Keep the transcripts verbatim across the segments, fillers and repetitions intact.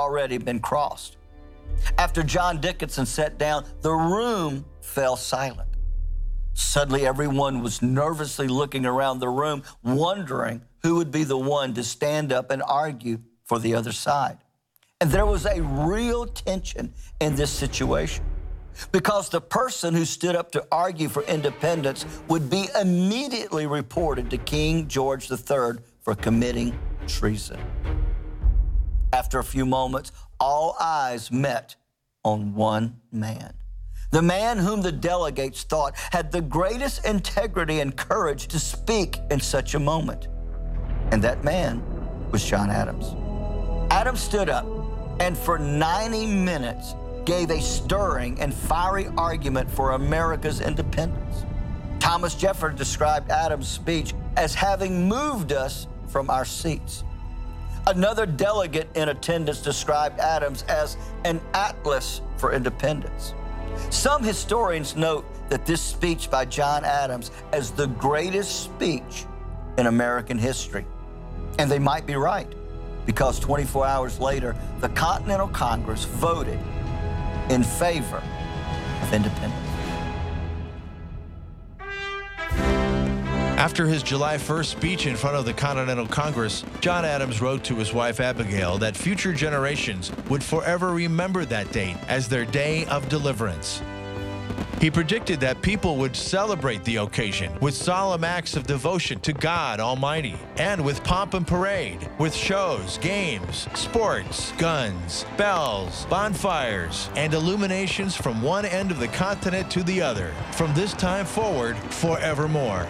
already been crossed. After John Dickinson sat down, the room fell silent. Suddenly, everyone was nervously looking around the room, wondering who would be the one to stand up and argue for the other side. And there was a real tension in this situation, because the person who stood up to argue for independence would be immediately reported to King George the Third for committing treason. After a few moments, all eyes met on one man. The man whom the delegates thought had the greatest integrity and courage to speak in such a moment. And that man was John Adams. Adams stood up and for ninety minutes gave a stirring and fiery argument for America's independence. Thomas Jefferson described Adams' speech as having moved us from our seats. Another delegate in attendance described Adams as an atlas for independence. Some historians note that this speech by John Adams as the greatest speech in American history. And they might be right, because twenty-four hours later, the Continental Congress voted in favor of independence. After his July first speech in front of the Continental Congress, John Adams wrote to his wife Abigail that future generations would forever remember that date as their day of deliverance. He predicted that people would celebrate the occasion with solemn acts of devotion to God Almighty, and with pomp and parade, with shows, games, sports, guns, bells, bonfires, and illuminations from one end of the continent to the other, from this time forward forevermore.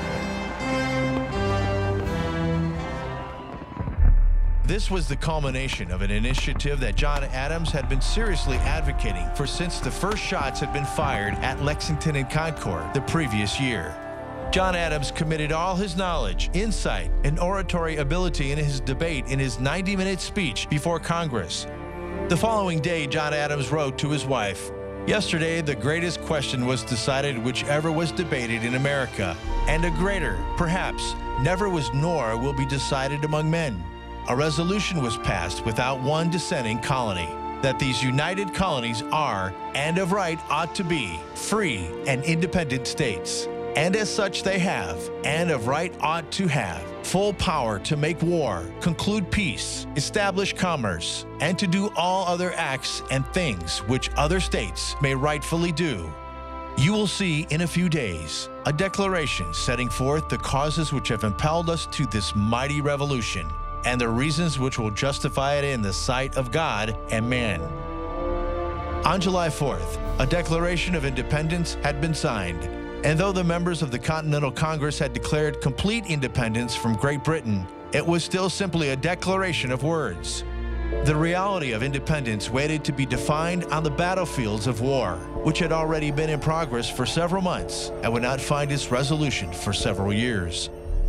This was the culmination of an initiative that John Adams had been seriously advocating for since the first shots had been fired at Lexington and Concord the previous year. John Adams committed all his knowledge, insight, and oratory ability in his debate in his ninety minute speech before Congress. The following day, John Adams wrote to his wife, "Yesterday, the greatest question was decided whichever was debated in America, and a greater, perhaps, never was nor will be decided among men. A resolution was passed without one dissenting colony, that these united colonies are, and of right ought to be, free and independent states. And as such they have, and of right ought to have, full power to make war, conclude peace, establish commerce, and to do all other acts and things which other states may rightfully do. You will see in a few days a declaration setting forth the causes which have impelled us to this mighty revolution, and the reasons which will justify it in the sight of God and man." On July fourth, a Declaration of Independence had been signed, and though the members of the Continental Congress had declared complete independence from Great Britain, it was still simply a declaration of words. The reality of independence waited to be defined on the battlefields of war, which had already been in progress for several months and would not find its resolution for several years.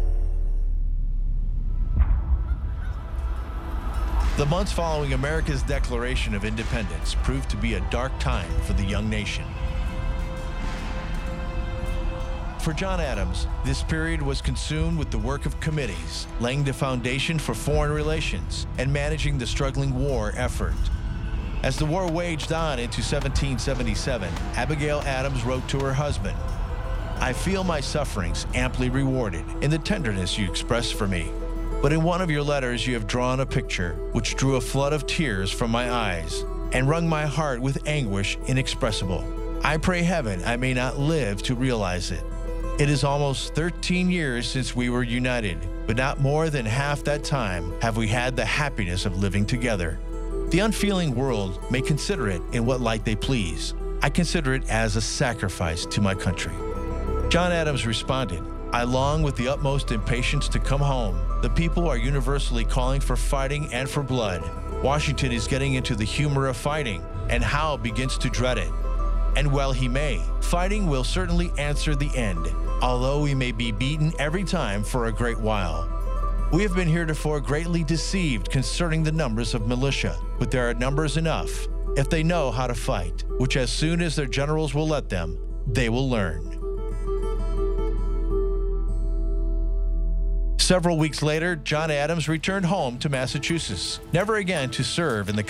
The months following America's Declaration of Independence proved to be a dark time for the young nation. For John Adams, this period was consumed with the work of committees, laying the foundation for foreign relations and managing the struggling war effort. As the war waged on into seventeen seventy-seven, Abigail Adams wrote to her husband, "I feel my sufferings amply rewarded in the tenderness you express for me. But in one of your letters you have drawn a picture which drew a flood of tears from my eyes and wrung my heart with anguish inexpressible. I pray heaven I may not live to realize it. It is almost thirteen years since we were united, but not more than half that time have we had the happiness of living together. The unfeeling world may consider it in what light they please. I consider it as a sacrifice to my country." John Adams responded, "I long with the utmost impatience to come home. The people are universally calling for fighting and for blood. Washington is getting into the humor of fighting, and Howe begins to dread it. And well he may. Fighting will certainly answer the end, although we may be beaten every time for a great while. We have been heretofore greatly deceived concerning the numbers of militia, but there are numbers enough, if they know how to fight, which as soon as their generals will let them, they will learn." Several weeks later, John Adams returned home to Massachusetts, never again to serve in the